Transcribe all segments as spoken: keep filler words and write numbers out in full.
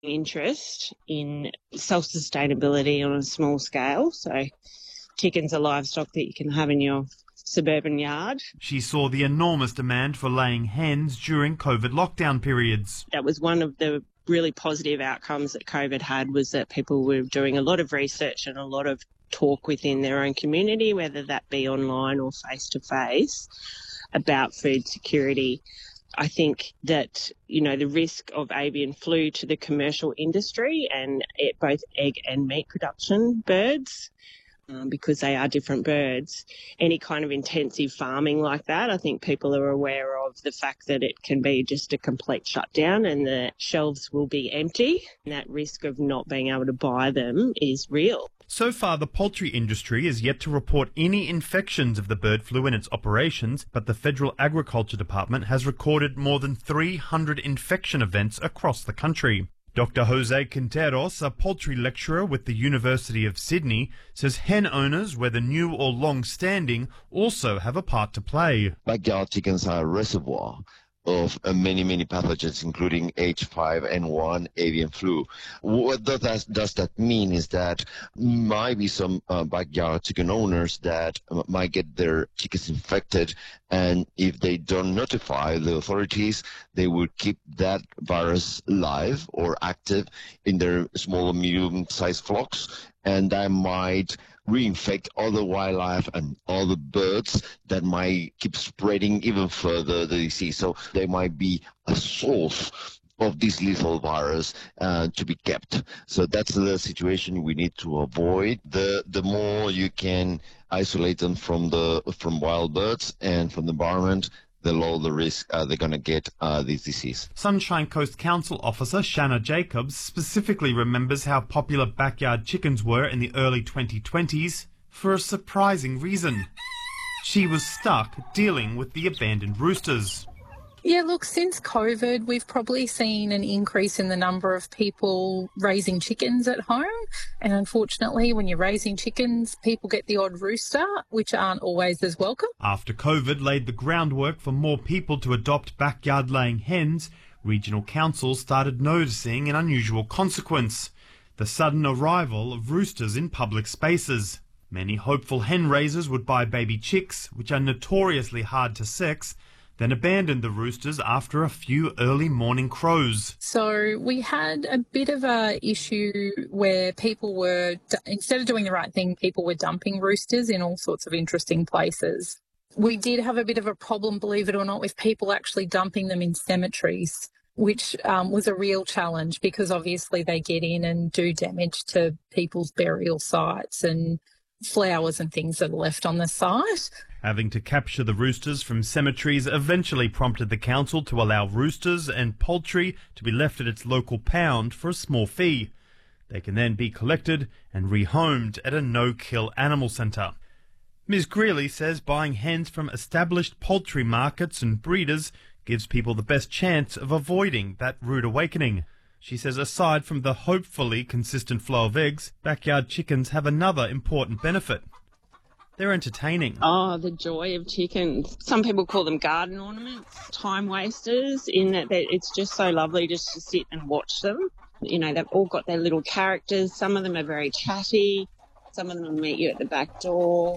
interest in self-sustainability on a small scale. So chickens are livestock that you can have in your suburban yard. She saw the enormous demand for laying hens during COVID lockdown periods. That was one of the really positive outcomes that COVID had, was that people were doing a lot of research and a lot of talk within their own community, whether that be online or face-to-face, about food security. I think that, you know, the risk of avian flu to the commercial industry and it, both egg and meat production birds, um, because they are different birds, any kind of intensive farming like that, I think people are aware of the fact that it can be just a complete shutdown and the shelves will be empty. And that risk of not being able to buy them is real. So far, the poultry industry is yet to report any infections of the bird flu in its operations, but the Federal Agriculture Department has recorded more than three hundred infection events across the country. Doctor Jose Quinteros, a poultry lecturer with the University of Sydney, says hen owners, whether new or long-standing, also have a part to play. Backyard chickens are a reservoir of uh, many, many pathogens, including H five N one, avian flu. What does that, does that mean is that might be some uh, backyard chicken owners that uh, might get their chickens infected, and if they don't notify the authorities, they will keep that virus live or active in their small or medium-sized flocks, and that might reinfect other wildlife and other birds that might keep spreading even further the disease. So they might be a source of this lethal virus uh, to be kept. So that's the situation we need to avoid. The the more you can isolate them from the from wild birds and from the environment, the lower the risk uh, they're going to get uh, this disease. Sunshine Coast Council officer Shanna Jacobs specifically remembers how popular backyard chickens were in the early twenty twenties for a surprising reason. She was stuck dealing with the abandoned roosters. Yeah, look, since COVID, we've probably seen an increase in the number of people raising chickens at home. And unfortunately, when you're raising chickens, people get the odd rooster, which aren't always as welcome. After COVID laid the groundwork for more people to adopt backyard laying hens, regional councils started noticing an unusual consequence: the sudden arrival of roosters in public spaces. Many hopeful hen raisers would buy baby chicks, which are notoriously hard to sex, then abandoned the roosters after a few early morning crows. So we had a bit of a issue where people were, instead of doing the right thing, people were dumping roosters in all sorts of interesting places. We did have a bit of a problem, believe it or not, with people actually dumping them in cemeteries, which um, was a real challenge because obviously they get in and do damage to people's burial sites and flowers and things that are left on the site. Having to capture the roosters from cemeteries eventually prompted the council to allow roosters and poultry to be left at its local pound for a small fee. They can then be collected and rehomed at a no-kill animal centre. Miz Greeley says buying hens from established poultry markets and breeders gives people the best chance of avoiding that rude awakening. She says aside from the hopefully consistent flow of eggs, backyard chickens have another important benefit. They're entertaining. Oh, the joy of chickens. Some people call them garden ornaments, time wasters, in that it's just so lovely just to sit and watch them. You know, they've all got their little characters. Some of them are very chatty. Some of them will meet you at the back door.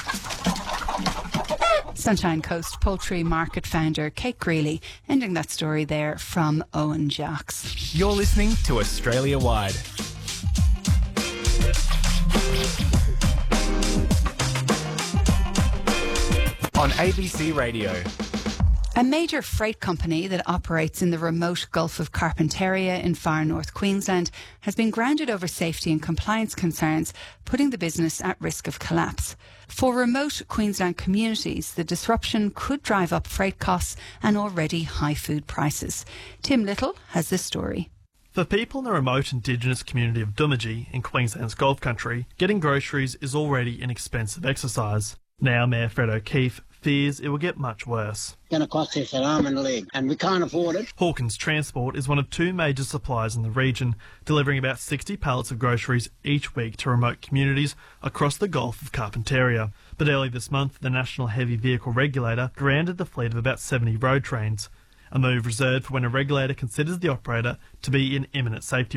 Sunshine Coast Poultry Market founder Kate Greeley ending that story there from Owen Jacks. You're listening to Australia Wide. On A B C Radio. A major freight company that operates in the remote Gulf of Carpentaria in far north Queensland has been grounded over safety and compliance concerns, putting the business at risk of collapse. For remote Queensland communities, the disruption could drive up freight costs and already high food prices. Tim Little has this story. For people in the remote Indigenous community of Doomadgee in Queensland's Gulf Country, getting groceries is already an expensive exercise. Now Mayor Fred O'Keefe fears it will get much worse. It's going to cost us an arm and a leg, and we can't afford it. Hawkins Transport is one of two major suppliers in the region, delivering about sixty pallets of groceries each week to remote communities across the Gulf of Carpentaria. But early this month, the National Heavy Vehicle Regulator grounded the fleet of about seventy road trains, a move reserved for when a regulator considers the operator to be in imminent safety